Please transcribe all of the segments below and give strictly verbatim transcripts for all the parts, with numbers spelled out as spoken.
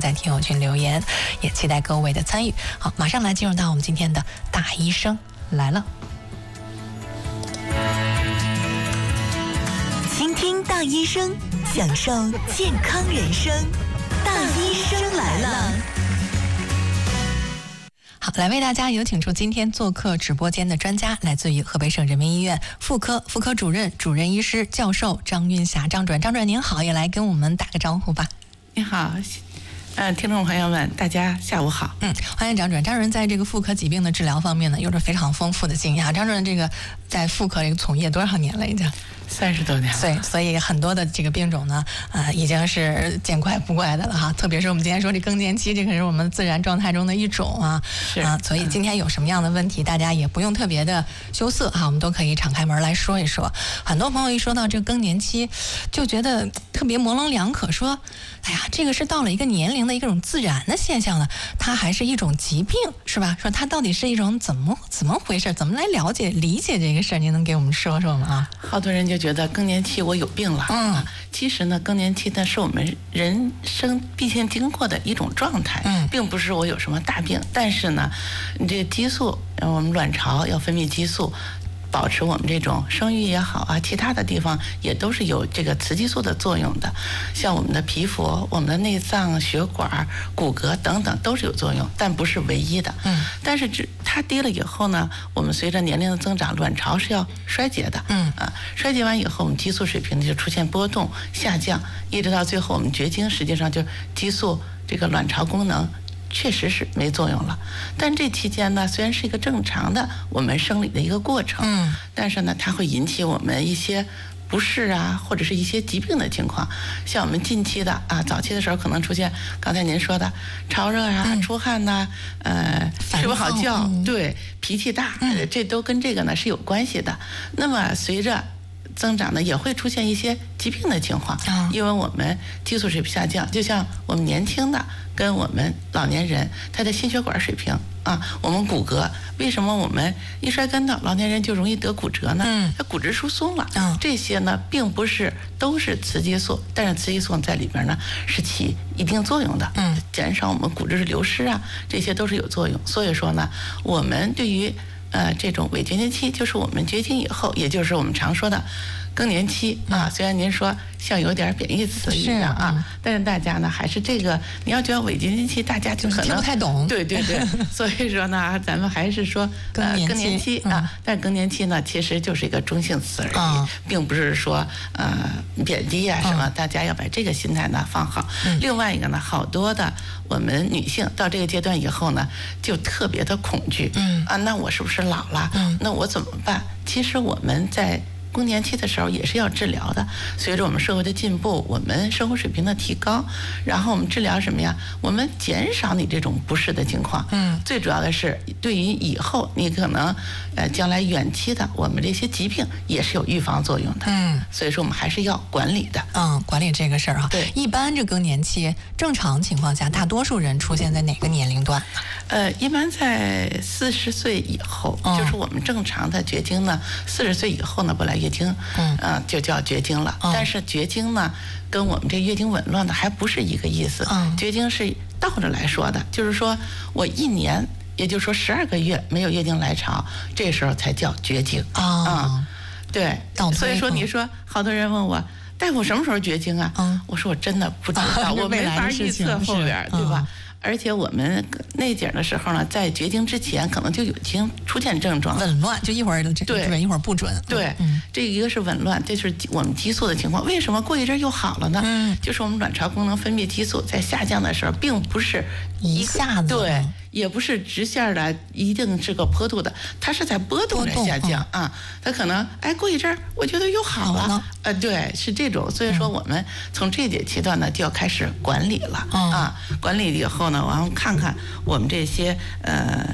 在听友群留言，也期待各位的参与。好，马上来进入到我们今天的大医生来了。 倾听大医生，享受健康人生。大医生来了。 好，来为大家有请出今天做客直播间的专家，来自于河北省人民医院妇科妇科主任、主任医师、教授张韵霞张主任。张主任您好，也来跟我们打个招呼吧。 你好，呃，听众朋友们，大家下午好。 嗯，欢迎张主任。张主任在这个妇科疾病的治疗方面呢，有着非常丰富的经验。张主任这个在妇科这个从业多少年了？已经三十多年了。 对，所以很多的这个病种呢，呃，已经是见怪不怪的了哈。特别是我们今天说这更年期，这可是我们自然状态中的一种啊。 是啊，所以今天有什么样的问题，大家也不用特别的羞涩哈，我们都可以敞开门来说一说。很多朋友一说到这个更年期，就觉得特别模棱两可，说，哎呀，这个是到了一个年龄的一种自然的现象了，它还是一种疾病，是吧？说它到底是一种怎么怎么回事？怎么来了解理解这个事儿？您能给我们说说吗？啊， 好多人就觉得更年期我有病了。 嗯， 啊、其实呢，更年期呢是我们人生必经经过的一种状态， 嗯， 并不是我有什么大病。但是呢，你这个激素，我们卵巢要分泌激素。保持我们这种生育也好啊，其他的地方也都是有这个雌激素的作用的，像我们的皮肤、我们的内脏、血管、骨骼等等都是有作用，但不是唯一的。 嗯， 但是只它低了以后呢，我们随着年龄的增长，卵巢是要衰竭的。 嗯啊，衰竭完以后，我们激素水平就出现波动下降，一直到最后我们绝经，实际上就激素这个卵巢功能。确实是没作用了，但这期间呢，虽然是一个正常的我们生理的一个过程， 嗯， 但是呢，它会引起我们一些不适啊，或者是一些疾病的情况。像我们近期的啊，早期的时候可能出现刚才您说的潮热啊、嗯、出汗呐、啊，呃，睡不好觉， 嗯、 对，脾气大、嗯，这都跟这个呢是有关系的。那么随着增长呢，也会出现一些疾病的情况， 哦、 因为我们激素水平下降，就像我们年轻的跟我们老年人，他的心血管水平啊，我们骨骼，为什么我们一摔跟头，老年人就容易得骨折呢？ 嗯， 它骨质疏松了。 嗯， 这些呢，并不是都是雌激素，但是雌激素在里边呢是起一定作用的。 嗯， 减少我们骨质流失啊，这些都是有作用。所以说呢，我们对于呃，这种伪绝经期就是我们绝经以后，也就是我们常说的更年期啊。虽然您说像有点贬义词一样啊，嗯、但是大家呢还是这个，你要觉得伪绝经期，大家就可能听不太懂。 对对对，所以说呢，咱们还是说更年期、呃、 更年期啊、嗯。但是更年期呢，其实就是一个中性词而已，嗯、并不是说呃贬低啊什么、嗯。大家要把这个心态呢放好。嗯、另外一个呢，好多的我们女性到这个阶段以后呢，就特别的恐惧。嗯啊，那我是不是老了？嗯，那我怎么办？其实我们在更年期的时候也是要治疗的。随着我们社会的进步，我们生活水平的提高，然后我们治疗什么呀？我们减少你这种不适的情况。嗯，最主要的是对于以后你可能呃将来远期的我们这些疾病也是有预防作用的。嗯，所以说我们还是要管理的。 嗯，管理这个事儿啊。 对， 一般这更年期正常情况下，大多数人出现在哪个年龄段？ 呃，一般在四十岁以后，嗯、就是我们正常的绝经呢，四十岁以后呢，本来月经，嗯，呃，就叫绝经了。嗯、但是绝经呢，跟我们这月经紊乱的还不是一个意思。嗯，绝经是倒着来说的，就是说我一年，也就是说十二个月没有月经来潮，这时候才叫绝经。啊、哦嗯，对，所以说你说，好多人问我。大夫什么时候绝经啊？嗯，我说我真的不知道，我没法预测后边，对吧？而且我们内景的时候呢，在绝经之前可能就已经出现症状， 紊乱，就一会儿准，一会儿不准。 对，嗯、这一个是紊乱，这是我们激素的情况。为什么过一阵又好了呢？嗯，就是我们卵巢功能分泌激素在下降的时候，并不是一下子， 对，也不是直线的，一定是个坡度的，它是在波动着下降、嗯、啊。它可能哎过一阵我觉得又好了，好呃，对，是这种。所以说我们从这节期段呢就要开始管理了、嗯、啊，管理以后呢，然后看看我们这些呃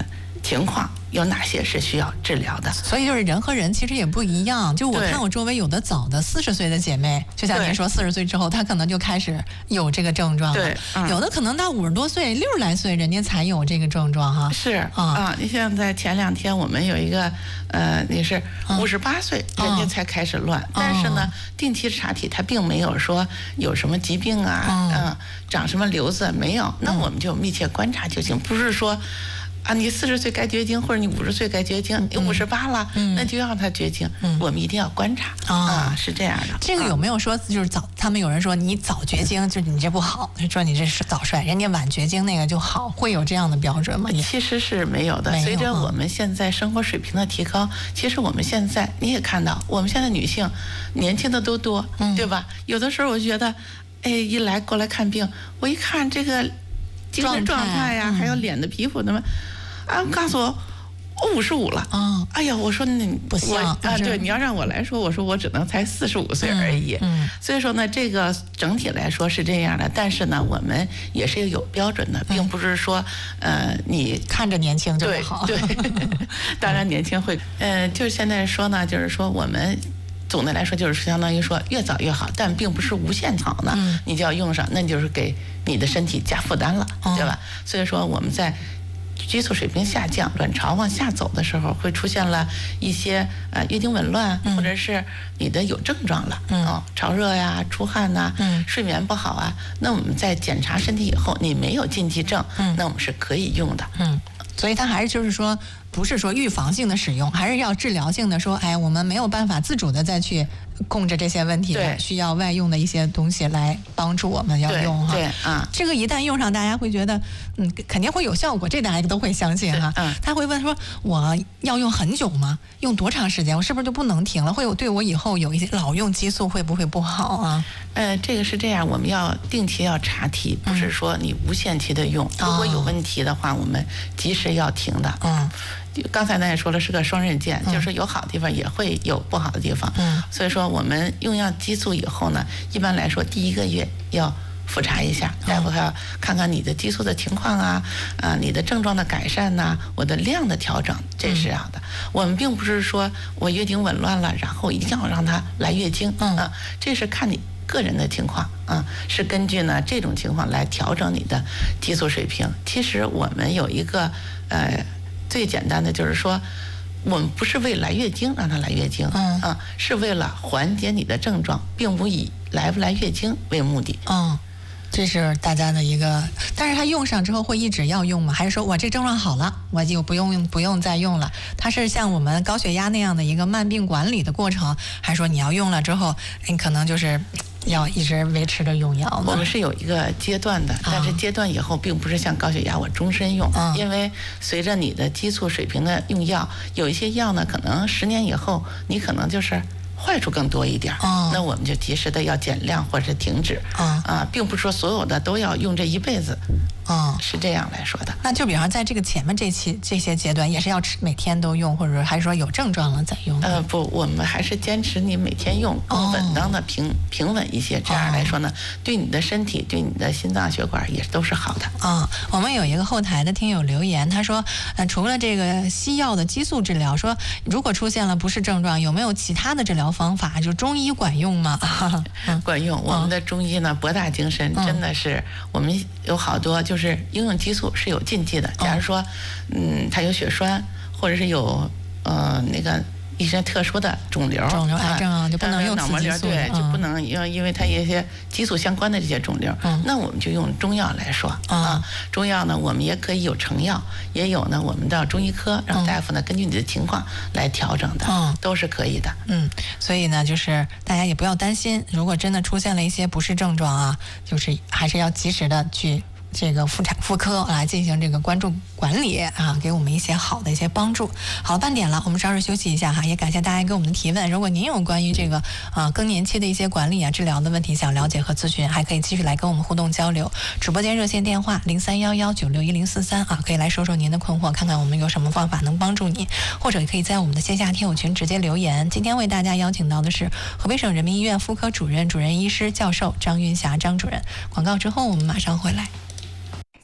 情况有哪些是需要治疗的。 所以就是人和人其实也不一样。就我看我周围有的早的四十岁的姐妹，就像您说，四十岁之后她可能就开始有这个症状了。 对，嗯、 有的可能到五十多岁、六十来岁，人家才有这个症状哈。 是啊，啊你像在前两天我们有一个呃，你是五十八岁，嗯、人家才开始乱，嗯、但是呢，定期查体他并没有说有什么疾病啊，嗯，呃、长什么瘤子没有，那我们就密切观察就行，不是说。啊，你四十岁该绝经，或者你五十岁该绝经，你五十八了，嗯、那就让他绝经。嗯、我们一定要观察啊、啊，是这样的。 这个有没有说就是早？他们有人说你早绝经，就是你这不好，说你这是早衰，人家晚绝经那个就好，会有这样的标准吗？ 其实是没有的。没有随着我们现在生活水平的提高，其实我们现在你也看到，我们现在女性年轻的都多，嗯、对吧？有的时候我觉得，哎，一来过来看病，我一看这个精神状态呀、啊，嗯、还有脸的皮肤那么。啊，告诉我，我五十五了。啊，哎呀，我说你不行啊，对，你要让我来说，我说我只能才四十五岁而已。嗯，嗯所以说呢，这个整体来说是这样的，但是呢，我们也是有标准的，并不是说，呃，你看着年轻就不好。 对，对当然年轻会，呃，就是现在说呢，就是说我们。总的来说就是相当于说越早越好，但并不是无限好呢，嗯、你就要用上，那就是给你的身体加负担了，嗯、对吧？所以说我们在激素水平下降、卵巢往下走的时候，会出现了一些呃月经紊乱，嗯、或者是你的有症状了，嗯、哦，潮热呀、出汗呐、嗯、睡眠不好啊。那我们在检查身体以后，你没有禁忌症，嗯、那我们是可以用的。 嗯，所以它还是就是说。不是说预防性的使用，还是要治疗性的说，哎，我们没有办法自主的再去控制这些问题了，需要外用的一些东西来帮助我们要用哈。 对啊， 这个一旦用上，大家会觉得，嗯，肯定会有效果，这大家都会相信哈。嗯，他会问说，我要用很久吗？用多长时间？我是不是就不能停了？会有对我以后有一些老用激素会不会不好啊？ 呃，这个是这样，我们要定期要查体，不是说你无限期的用，嗯、如果有问题的话，我们及时要停的。嗯。刚才咱也说了是个双刃剑，嗯、就是有好的地方也会有不好的地方。嗯，所以说我们用药激素以后呢，一般来说第一个月要复查一下，大夫还要看看你的激素的情况啊，啊、呃，你的症状的改善呐、啊，我的量的调整，这是要的。嗯、我们并不是说我月经紊乱了，然后一定要让它来月经，嗯、啊，这是看你个人的情况啊，是根据呢这种情况来调整你的激素水平。其实我们有一个呃。最简单的就是说，我们不是为来月经让它来月经，嗯啊，是为了缓解你的症状，并不以来不来月经为目的。 嗯，这是大家的一个，但是它用上之后会一直要用吗？还是说我这症状好了，我就不用不用再用了？它是像我们高血压那样的一个慢病管理的过程，还是说你要用了之后，你可能就是要一直维持着用药呢？ 我们是有一个阶段的，但是阶段以后并不是像高血压我终身用，嗯、因为随着你的激素水平的用药，有一些药呢，可能十年以后你可能就是坏处更多一点，嗯、那我们就及时的要减量或者是停止，嗯、啊，并不是说所有的都要用这一辈子。嗯，是这样来说的。 那就比方在这个前面这期这些阶段，也是要吃每天都用，或者还是说有症状了再用？ 呃，不，我们还是坚持你每天用，更稳当的平、哦、平稳一些。这样来说呢，哦、对你的身体、对你的心脏血管也都是好的。 啊、哦，我们有一个后台的听友留言，他说，呃，除了这个西药的激素治疗，说如果出现了不适症状，有没有其他的治疗方法？就中医管用吗？ 嗯、管用。我们的中医呢博大精深，真的是、嗯、我们有好多就。就是应用激素是有禁忌的，假如说，嗯，它有血栓，或者是有呃那个一些特殊的肿瘤、 肿瘤、癌症啊，就不能用脑膜瘤，对，就不能因为因为它有一些激素相关的这些肿瘤，嗯、那我们就用中药来说、嗯、啊。中药呢，我们也可以有成药，也有呢，我们到中医科让大夫呢根据你的情况来调整的，嗯、都是可以的。 嗯，所以呢，就是大家也不要担心，如果真的出现了一些不适症状啊，就是还是要及时的去。这个妇产妇科来进行这个关注管理啊，给我们一些好的一些帮助。好了，半点了，我们稍事休息一下哈，也感谢大家给我们的提问。如果您有关于这个啊更年期的一些管理啊治疗的问题想了解和咨询，还可以继续来跟我们互动交流。直播间热线电话零三幺幺九六一零四三啊，可以来说说您的困惑，看看我们有什么方法能帮助你，或者也可以在我们的线下听友群直接留言。今天为大家邀请到的是河北省人民医院妇科主任、主任医师、教授张云霞张主任。广告之后我们马上回来。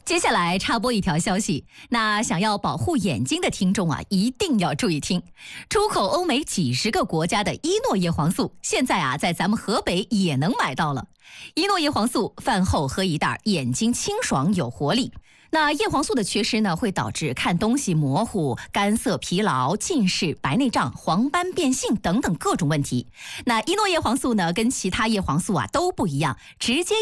接下来插播一条消息，那想要保护眼睛的听众啊，一定要注意听。出口欧美几十个国家的伊诺叶黄素，现在啊，在咱们河北也能买到了。伊诺叶黄素饭后喝一袋，眼睛清爽有活力。那叶黄素的缺失呢，会导致看东西模糊、干涩、疲劳、近视、白内障、黄斑变性等等各种问题。那伊诺叶黄素呢，跟其他叶黄素啊都不一样，直接